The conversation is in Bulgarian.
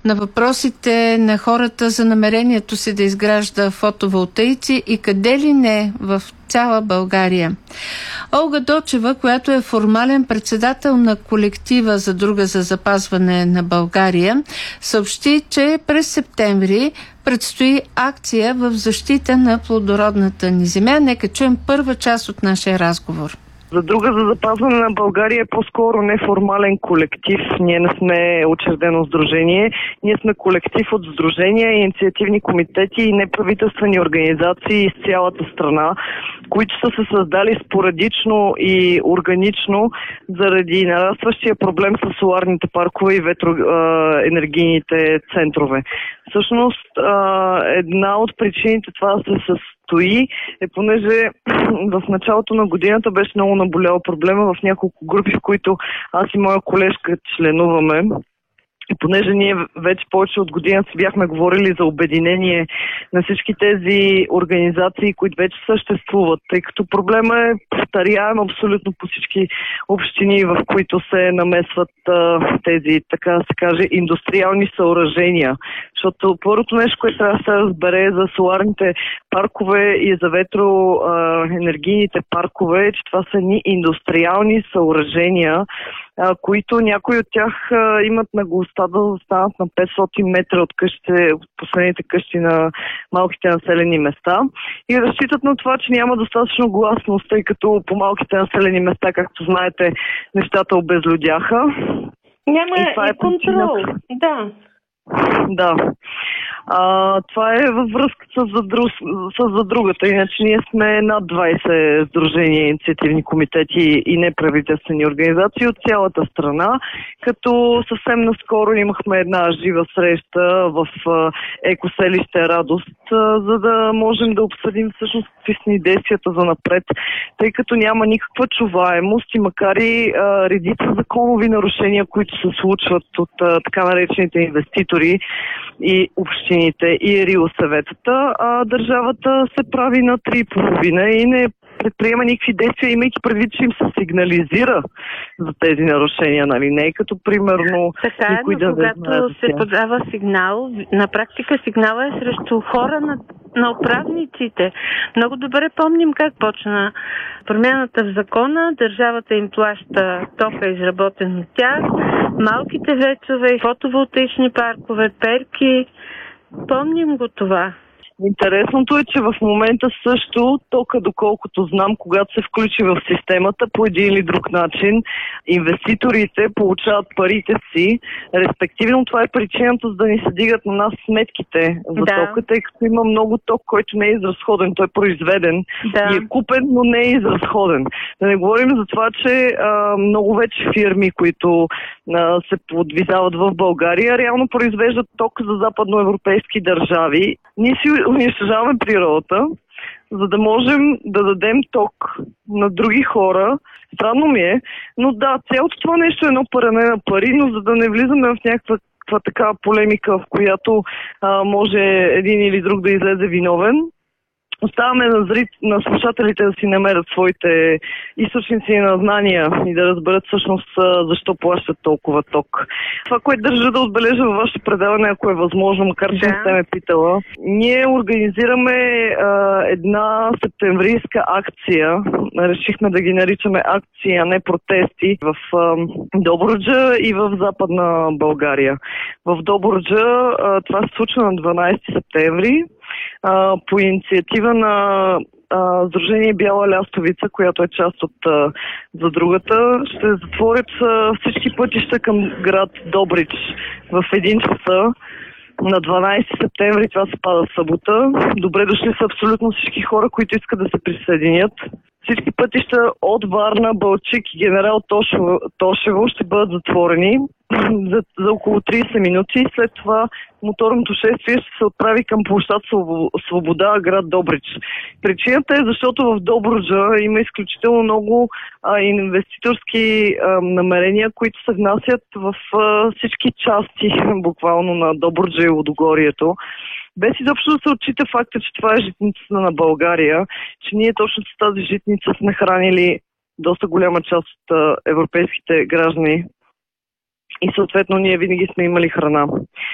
на въпросите на хората за намерението си да изгражда фотоволтаици и къде ли не в цяла България. Олга Дочева, която е формален председател на колектива Задруга за запазване на България, съобщи, че през септември предстои акция в защита на плодородната ни земя. Нека чуем първа част от нашия разговор. Задруга за запазване на България е по-скоро неформален колектив. Ние не сме учредено сдружение. Ние сме колектив от сдружения, инициативни комитети и неправителствени организации из цялата страна, които са се създали спорадично и органично заради нарастващия проблем с соларните паркове и ветроенергийните центрове. Всъщност, една от причините това да се състои е понеже в началото на годината беше много наболял проблема в няколко групи, в които аз и моя колежка членуваме. И понеже ние вече повече от година си бяхме говорили за обединение на всички тези организации, които вече съществуват, тъй като проблема е повторяем абсолютно по всички общини, в които се намесват тези, така да се каже, индустриални съоръжения. Защото първото нещо, което трябва да се разбере за соларните паркове и за ветроенергийните паркове, е, че това са ни индустриални съоръжения, които някои от тях имат наглостта да станат на 500 метра от къщите, от последните къщи на малките населени места и разчитат на това, че няма достатъчно гласност, тъй като по малките населени места, както знаете, нещата обезлюдяха. Няма и контрол, да. Да. Това е във връзка с Задругата. Иначе ние сме над 20 сдружения, инициативни комитети и неправителствени организации от цялата страна, като съвсем наскоро имахме една жива среща в екоселище Радост, за да можем да обсъдим всъщност какви са ни действията за напред, тъй като няма никаква чуваемост и макар и редица законови нарушения, които се случват от така наречените инвеститори и общините и РИО-съветата, държавата се прави на 3,5 и не предприема никакви действия, имайки предвид, че им се сигнализира за тези нарушения, нали? Не е като примерно така, никой да когато се подава сигнал, на практика сигнала е срещу хора на управниците. Много добре помним как почна промяната в закона, държавата им плаща тока, изработен от тях, малките вецове, фотоволтаични паркове, перки. Помним го това. Интересното е, че в момента също тока, доколкото знам, когато се включи в системата по един или друг начин, инвеститорите получават парите си. Респективно това е причината, за да ни се дигат на нас сметките за тока, тъй като има много ток, който не е изразходен. Той е произведен и е купен, но не е изразходен. Да не говорим за това, че много вече фирми, които се подвизават в България, реално произвеждат ток за западноевропейски държави. Ние си унищожаваме природата, за да можем да дадем ток на други хора. Странно ми е, но да, цялото това нещо е едно парене на пари, но за да не влизаме в някаква такава полемика, в която може един или друг да излезе виновен, оставаме на слушателите да си намерят своите източници на знания и да разберат всъщност защо плащат толкова ток. Това, което държа да отбележа във вашето предаване, ако е възможно, макар че не сте ме питала, ние организираме една септемврийска акция. Решихме да ги наричаме акции, а не протести в Добруджа и в Западна България. В Добруджа това се случва на 12 септември. По инициатива на Сдружение Бяла лястовица, която е част от Задругата, ще затворят всички пътища към град Добрич в 1 часа. На 12 септември, това се пада в събота. Добре дошли са абсолютно всички хора, които искат да се присъединят. Всички пътища от Варна, Балчик и Генерал Тошево ще бъдат затворени за около 30 минути. След това моторното шествие ще се отправи към площад Свобода, град Добрич. Причината е, защото в Добруджа има изключително много инвеститорски намерения, които се внасят в всички части буквално на Добруджа и Лудогорието. Без изобщо да се отчита факта, че това е житницата на България, че ние точно с тази житница сме хранили доста голяма част от европейските граждани и съответно ние винаги сме имали храна.